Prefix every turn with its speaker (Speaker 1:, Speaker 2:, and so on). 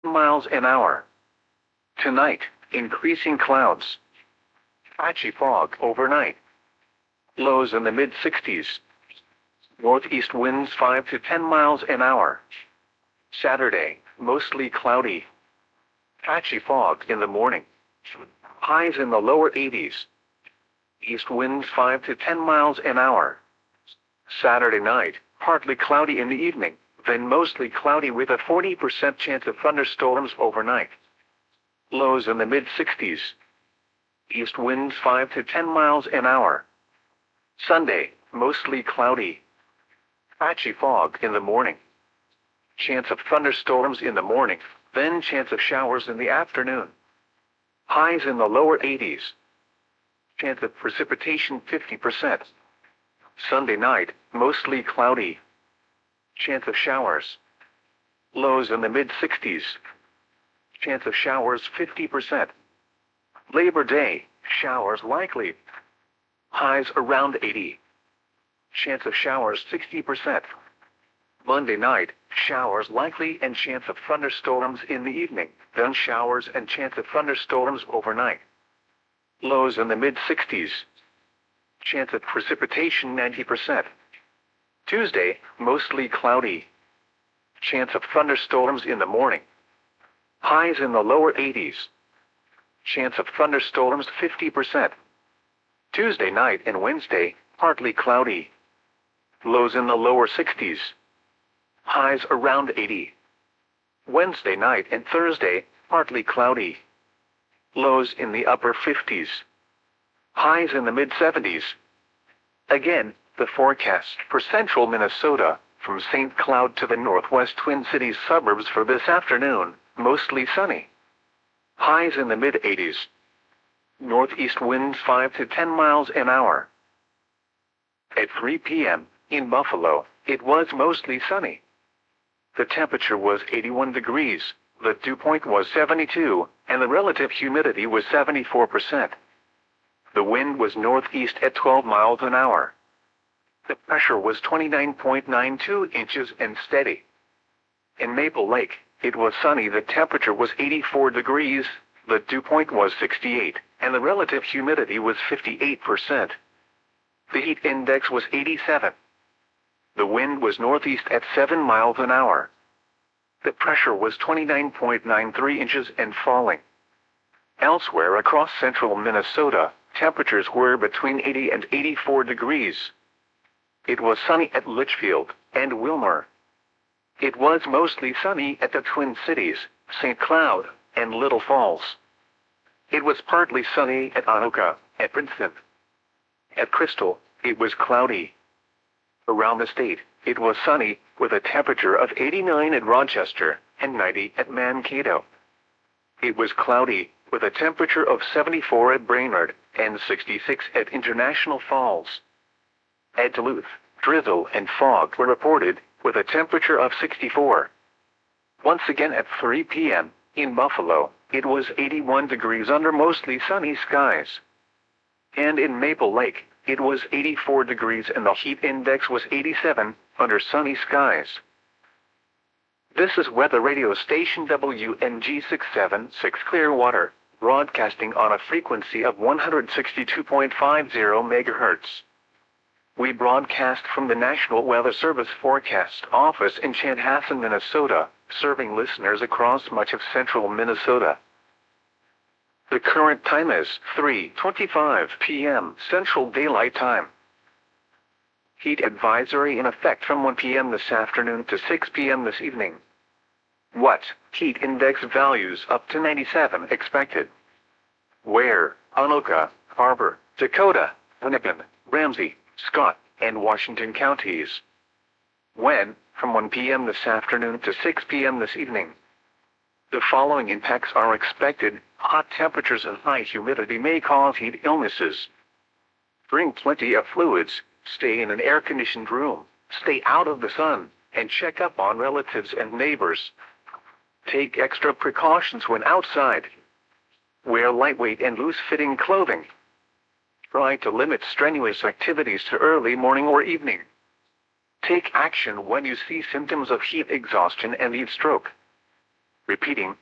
Speaker 1: miles an hour. Tonight, increasing clouds. Patchy fog overnight. Lows in the mid-60s. Northeast winds 5 to 10 miles an hour. Saturday, mostly cloudy. Patchy fog in the morning. Highs in the lower 80s. East winds 5 to 10 miles an hour. Saturday night, partly cloudy in the evening, then mostly cloudy with a 40% chance of thunderstorms overnight. Lows in the mid-60s. East winds 5 to 10 miles an hour. Sunday, mostly cloudy. Patchy fog in the morning. Chance of thunderstorms in the morning, then chance of showers in the afternoon. Highs in the lower 80s. Chance of precipitation 50%. Sunday night, mostly cloudy. Chance of showers. Lows in the mid-60s. Chance of showers 50%. Labor Day, showers likely. Highs around 80. Chance of showers 60%. Monday night, showers likely and chance of thunderstorms in the evening, then showers and chance of thunderstorms overnight. Lows in the mid-60s. Chance of precipitation 90%. Tuesday, mostly cloudy. Chance of thunderstorms in the morning. Highs in the lower 80s. Chance of thunderstorms 50%. Tuesday night and Wednesday, partly cloudy. Lows in the lower 60s. Highs around 80. Wednesday night and Thursday, partly cloudy. Lows in the upper 50s. Highs in the mid-70s. Again, the forecast for central Minnesota, from St. Cloud to the northwest Twin Cities suburbs for this afternoon, mostly sunny. Highs in the mid-80s. Northeast winds 5 to 10 miles an hour. At 3 p.m., in Buffalo, it was mostly sunny. The temperature was 81 degrees, the dew point was 72, and the relative humidity was 74%. The wind was northeast at 12 miles an hour. The pressure was 29.92 inches and steady. In Maple Lake, it was sunny. The temperature was 84 degrees, the dew point was 68, and the relative humidity was 58%. The heat index was 87. The wind was northeast at 7 miles an hour. The pressure was 29.93 inches and falling. Elsewhere across central Minnesota, temperatures were between 80 and 84 degrees. It was sunny at Litchfield and Wilmer. It was mostly sunny at the Twin Cities, St. Cloud, and Little Falls. It was partly sunny at Anoka, at Princeton. At Crystal, it was cloudy. Around the state, it was sunny, with a temperature of 89 at Rochester and 90 at Mankato. It was cloudy, with a temperature of 74 at Brainerd and 66 at International Falls. At Duluth, drizzle and fog were reported, with a temperature of 64. Once again at 3 p.m., in Buffalo, it was 81 degrees under mostly sunny skies. And in Maple Lake, it was 84 degrees and the heat index was 87, under sunny skies. This is weather radio station WNG 676 Clearwater, broadcasting on a frequency of 162.50 MHz. We broadcast from the National Weather Service Forecast Office in Chanhassen, Minnesota, serving listeners across much of central Minnesota. The current time is 3:25 p.m. Central Daylight Time. Heat advisory in effect from 1 p.m. this afternoon to 6 p.m. this evening. What? Heat index values up to 97 expected. Where? Anoka, Harbor, Dakota, Hennepin, Ramsey, Scott, and Washington counties. When? From 1 p.m. this afternoon to 6 p.m. this evening. The following impacts are expected. Hot temperatures and high humidity may cause heat illnesses. Drink plenty of fluids, stay in an air-conditioned room, stay out of the sun, and check up on relatives and neighbors. Take extra precautions when outside. Wear lightweight and loose-fitting clothing. Try to limit strenuous activities to early morning or evening. Take action when you see symptoms of heat exhaustion and heat stroke. Repeating,